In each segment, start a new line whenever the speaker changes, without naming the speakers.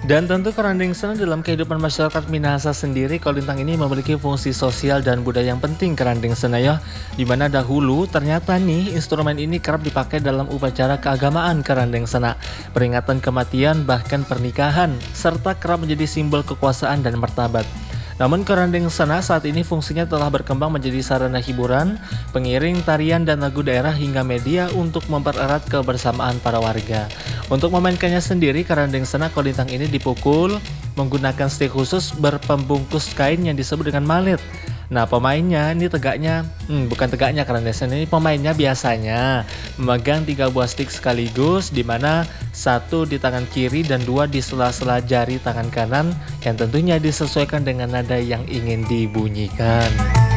Dan tentu kerandeng sana dalam kehidupan masyarakat Minahasa sendiri, kolintang ini memiliki fungsi sosial dan budaya yang penting kerandeng sana ya. Dimana dahulu ternyata nih instrumen ini kerap dipakai dalam upacara keagamaan kerandeng sana, peringatan kematian bahkan pernikahan, serta kerap menjadi simbol kekuasaan dan martabat. Namun kerandeng sana saat ini fungsinya telah berkembang menjadi sarana hiburan, pengiring tarian dan lagu daerah hingga media untuk mempererat kebersamaan para warga. Untuk memainkannya sendiri, kerandeng sana kolintang ini dipukul menggunakan stik khusus berpembungkus kain yang disebut dengan malet. Nah pemainnya ini bukan tegaknya kerandeng sana ini pemainnya biasanya memegang 3 buah stik sekaligus, di mana 1 di tangan kiri dan 2 di sela-sela jari tangan kanan, yang tentunya disesuaikan dengan nada yang ingin dibunyikan.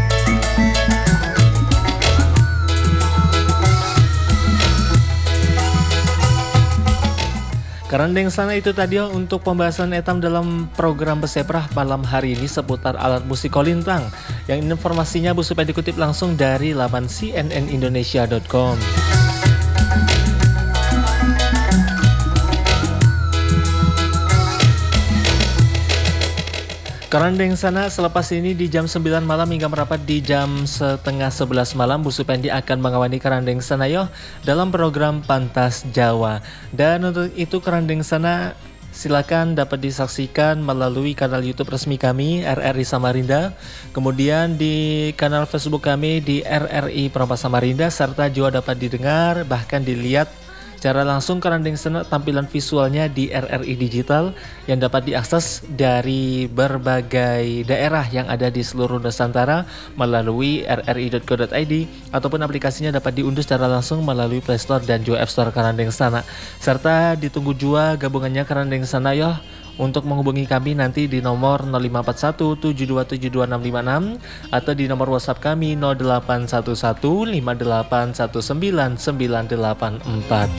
Kerandeng sana itu tadi ya untuk pembahasan etam dalam program Beseprah malam hari ini seputar alat musik kolintang, yang informasinya Bu supaya dikutip langsung dari laman cnnindonesia.com. Kerandeng sana selepas ini di jam 9 malam hingga merapat di jam setengah 11 malam, Bu Supendi akan mengawani kerandeng sana yo dalam program Pantas Jawa. Dan untuk itu kerandeng sana silakan dapat disaksikan melalui kanal YouTube resmi kami RRI Samarinda, kemudian di kanal Facebook kami di RRI Perompas Samarinda, serta juga dapat didengar bahkan dilihat secara langsung kerandeng sana tampilan visualnya di RRI Digital yang dapat diakses dari berbagai daerah yang ada di seluruh Nusantara melalui rri.co.id, ataupun aplikasinya dapat diunduh secara langsung melalui Play Store dan juga App Store kerandeng sana. Serta ditunggu juga gabungannya kerandeng sana ya. Untuk menghubungi kami nanti di nomor 054172725656 atau di nomor WhatsApp kami 0811581994.